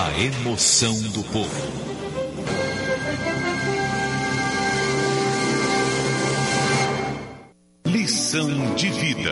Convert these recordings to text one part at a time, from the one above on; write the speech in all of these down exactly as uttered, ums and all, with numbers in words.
a emoção do povo. Lição de vida.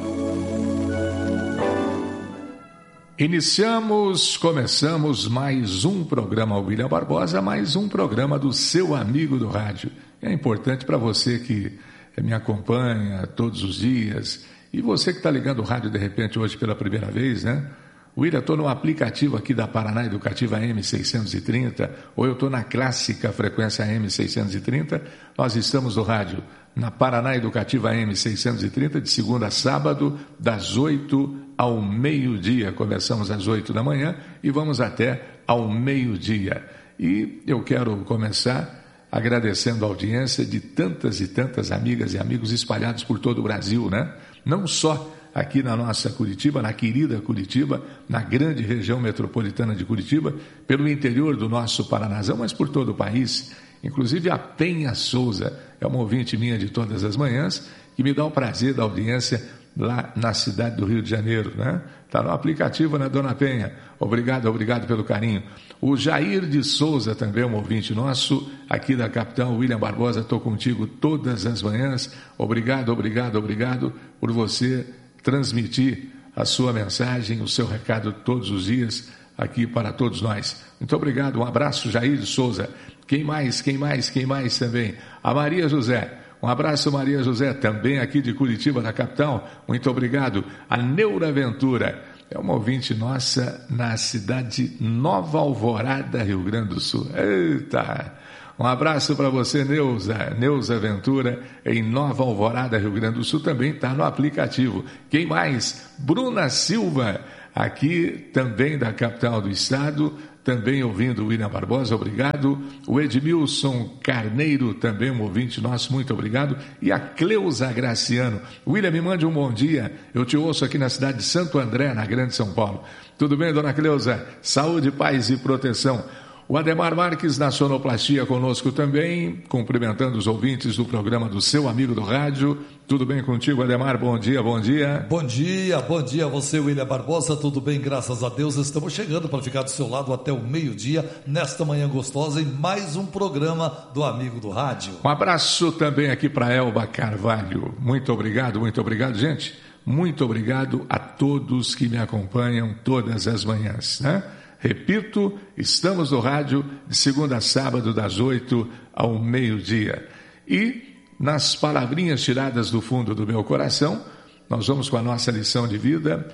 Iniciamos, começamos mais um programa William Barbosa, mais um programa do seu amigo do rádio. É importante para você que me acompanha todos os dias e você que está ligando o rádio de repente hoje pela primeira vez, né? William, estou no aplicativo aqui da Paraná Educativa A M seiscentos e trinta, ou eu estou na clássica frequência A M seiscentos e trinta. Nós estamos no rádio na Paraná Educativa A M seiscentos e trinta, de segunda a sábado, das oito ao meio-dia. Começamos às oito da manhã e vamos até ao meio-dia. E eu quero começar agradecendo a audiência de tantas e tantas amigas e amigos espalhados por todo o Brasil, né? Não só aqui na nossa Curitiba, na querida Curitiba, na grande região metropolitana de Curitiba, pelo interior do nosso Paranazão, mas por todo o país. Inclusive a Penha Souza é uma ouvinte minha de todas as manhãs, que me dá o prazer da audiência lá na cidade do Rio de Janeiro, né? Está no aplicativo, né, Dona Penha? Obrigado, obrigado pelo carinho. O Jair de Souza também é um ouvinte nosso, aqui da capital. William Barbosa, estou contigo todas as manhãs. Obrigado, obrigado, obrigado por você transmitir a sua mensagem, o seu recado todos os dias aqui para todos nós. Muito obrigado, um abraço, Jair de Souza. Quem mais, quem mais, quem mais também? A Maria José. Um abraço, Maria José, também aqui de Curitiba, da capital. Muito obrigado. A Neura Ventura é uma ouvinte nossa na cidade Nova Alvorada, Rio Grande do Sul. Eita! Um abraço para você, Neuza. Neuza Ventura, em Nova Alvorada, Rio Grande do Sul, também está no aplicativo. Quem mais? Bruna Silva, aqui também da capital do estado, também ouvindo o William Barbosa, obrigado. O Edmilson Carneiro, também um ouvinte nosso, muito obrigado. E a Cleusa Graciano. William, me mande um bom dia. Eu te ouço aqui na cidade de Santo André, na Grande São Paulo. Tudo bem, dona Cleusa? Saúde, paz e proteção. O Ademar Marques na sonoplastia conosco também, cumprimentando os ouvintes do programa do seu amigo do rádio. Tudo bem contigo, Ademar? Bom dia, bom dia. Bom dia, bom dia a você, William Barbosa. Tudo bem, graças a Deus. Estamos chegando para ficar do seu lado até o meio-dia, nesta manhã gostosa, em mais um programa do Amigo do Rádio. Um abraço também aqui para Elba Carvalho. Muito obrigado, muito obrigado, gente. Muito obrigado a todos que me acompanham todas as manhãs, né? Repito, estamos no rádio de segunda a sábado, das oito ao meio-dia. E, nas palavrinhas tiradas do fundo do meu coração, nós vamos com a nossa lição de vida.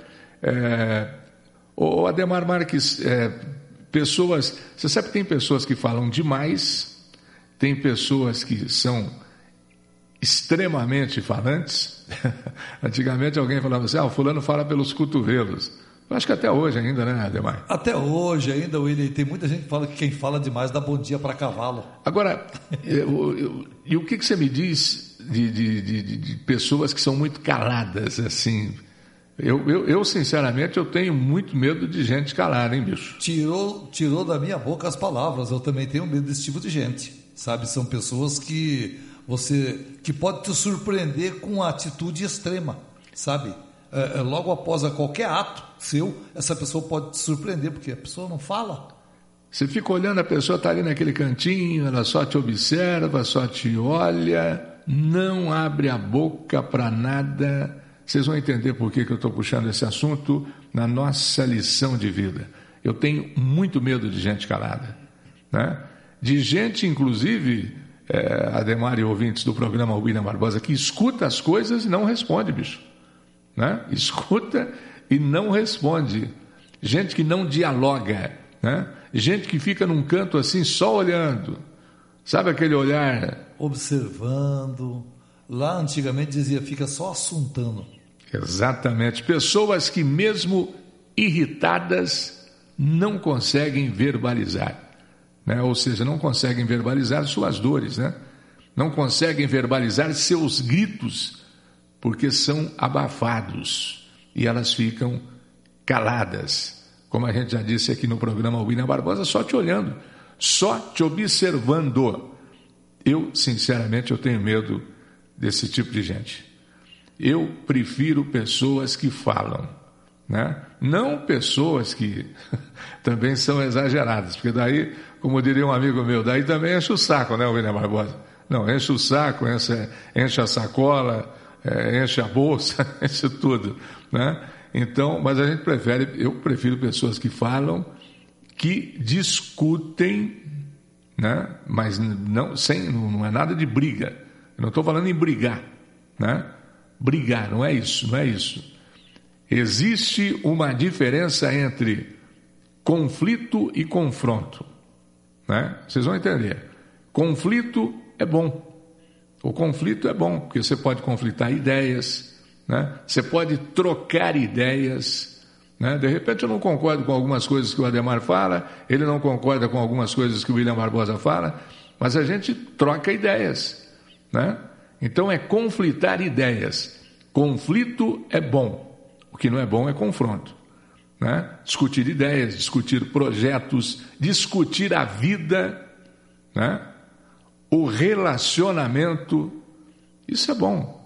É, o Ademar Marques, é, pessoas... Você sabe que tem pessoas que falam demais, tem pessoas que são extremamente falantes. Antigamente alguém falava assim, ah, o fulano fala pelos cotovelos. Eu acho que até hoje ainda, né, Ademar? Até hoje ainda, William, tem muita gente que fala que quem fala demais dá bom dia para cavalo. Agora, eu, eu, e o que, que você me diz de, de, de, de pessoas que são muito caladas, assim? Eu, eu, eu, sinceramente, eu tenho muito medo de gente calada, hein, bicho? Tirou, tirou da minha boca as palavras, eu também tenho medo desse tipo de gente, sabe? São pessoas que você, que pode te surpreender com uma atitude extrema, sabe? É, logo após a qualquer ato seu, essa pessoa pode te surpreender, porque a pessoa não fala. Você fica olhando, a pessoa está ali naquele cantinho, ela só te observa, só te olha, não abre a boca para nada. Vocês vão entender por que, que eu estou puxando esse assunto na nossa lição de vida. Eu tenho muito medo de gente calada, né? De gente, inclusive, é, Ademar e ouvintes do programa William Barbosa, que escuta as coisas e não responde, bicho. Né? Escuta e não responde. Gente que não dialoga, né? Gente que fica num canto assim só olhando, sabe aquele olhar observando. Lá antigamente dizia fica só assuntando. Exatamente, pessoas que mesmo irritadas não conseguem verbalizar, né? Ou seja, não conseguem verbalizar suas dores, né? Não conseguem verbalizar seus gritos, porque são abafados e elas ficam caladas. Como a gente já disse aqui no programa William Barbosa, só te olhando, só te observando. Eu, sinceramente, eu tenho medo desse tipo de gente. Eu prefiro pessoas que falam, né? Não pessoas que também são exageradas, porque daí, como diria um amigo meu, daí também enche o saco, né, William Barbosa? Não, enche o saco, enche, enche a sacola, é, enche a bolsa, enche tudo, né? Então, mas a gente prefere, eu prefiro pessoas que falam, que discutem, né? Mas não, sem, não é nada de briga. Eu não estou falando em brigar, né? Brigar, não é isso, não é isso. Existe uma diferença entre conflito e confronto, né? Vocês vão entender. Conflito é bom. O conflito é bom, porque você pode conflitar ideias, né? Você pode trocar ideias, né? De repente eu não concordo com algumas coisas que o Ademar fala, ele não concorda com algumas coisas que o William Barbosa fala, mas a gente troca ideias, né? Então é conflitar ideias. Conflito é bom. O que não é bom é confronto, né? Discutir ideias, discutir projetos, discutir a vida, né? O relacionamento, isso é bom.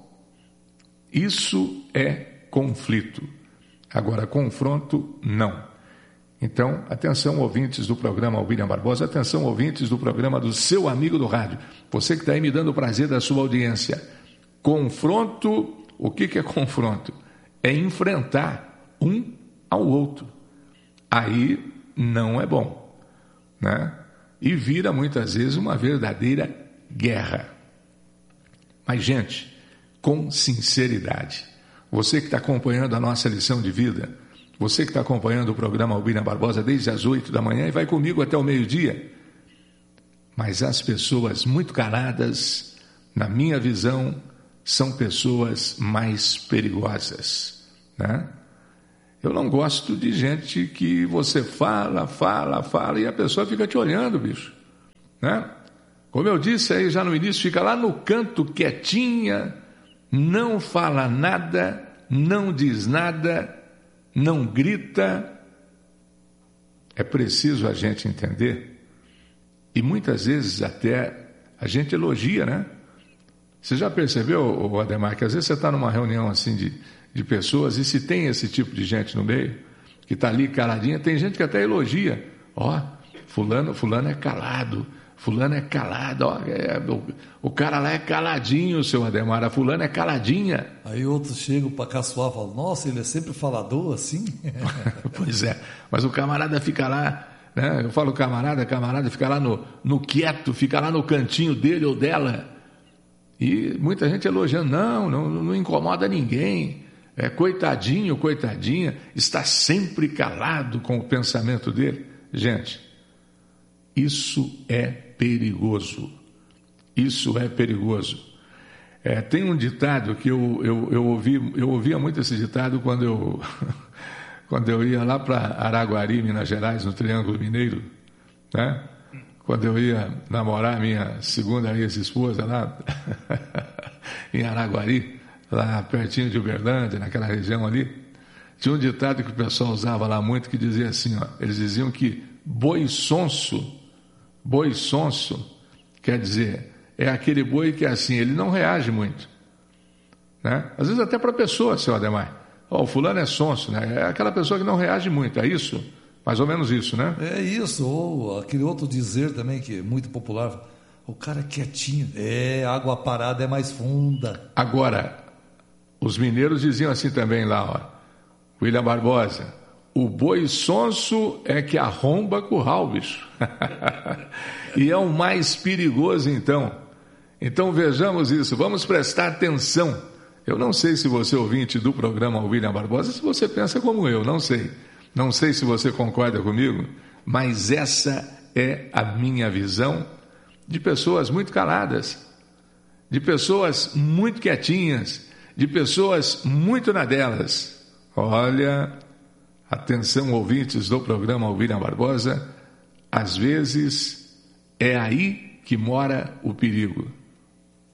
Isso é conflito. Agora, confronto, não. Então, atenção, ouvintes do programa William Barbosa, atenção, ouvintes do programa do seu amigo do rádio. Você que está aí me dando o prazer da sua audiência. Confronto, o que, que é confronto? É enfrentar um ao outro. Aí não é bom, né? E vira muitas vezes uma verdadeira guerra. Mas, gente, com sinceridade, você que está acompanhando a nossa lição de vida, você que está acompanhando o programa William Barbosa desde as oito da manhã e vai comigo até o meio-dia, mas as pessoas muito caladas, na minha visão, são pessoas mais perigosas, né? Eu não gosto de gente que você fala, fala, fala e a pessoa fica te olhando, bicho, né? Como eu disse aí já no início, fica lá no canto quietinha, não fala nada, não diz nada, não grita. É preciso a gente entender, e muitas vezes até a gente elogia, né? Você já percebeu, Ademar, que às vezes você está numa reunião assim de, de pessoas e se tem esse tipo de gente no meio, que está ali caladinha, tem gente que até elogia. Ó, fulano, fulano é calado, fulano é calado, ó, é, o, o cara lá é caladinho, seu Ademar, a fulano é caladinha. Aí outros chegam para caçoar e falam, nossa, ele é sempre falador assim? Pois é, mas o camarada fica lá, né? Eu falo camarada, camarada fica lá no, no quieto, fica lá no cantinho dele ou dela. E muita gente elogiando, não, não, não incomoda ninguém, é, coitadinho, coitadinha, está sempre calado com o pensamento dele. Gente, isso é perigoso, isso é perigoso. É, tem um ditado que eu, eu, eu, ouvi, eu ouvia muito esse ditado quando eu, quando eu ia lá para Araguari, Minas Gerais, no Triângulo Mineiro, né? Quando eu ia namorar minha segunda ex-esposa lá em Araguari, lá pertinho de Uberlândia, naquela região ali, tinha um ditado que o pessoal usava lá muito, que dizia assim, ó, eles diziam que boi sonso, boi sonso, quer dizer, é aquele boi que assim, ele não reage muito, né? Às vezes até para a pessoa, seu Ademar, ó, o fulano é sonso, né? É aquela pessoa que não reage muito, é isso? Mais ou menos isso, né? É isso, ou aquele outro dizer também que é muito popular, o cara é quietinho, é, água parada é mais funda. Agora, os mineiros diziam assim também lá, ó, William Barbosa, o boi sonso é que arromba curral, bicho. E é o mais perigoso, então. Então vejamos isso, vamos prestar atenção. Eu não sei se você, ouvinte do programa William Barbosa, se você pensa como eu, não sei. Não sei se você concorda comigo, mas essa é a minha visão de pessoas muito caladas, de pessoas muito quietinhas, de pessoas muito na delas. Olha, atenção, ouvintes do programa William Barbosa, às vezes é aí que mora o perigo.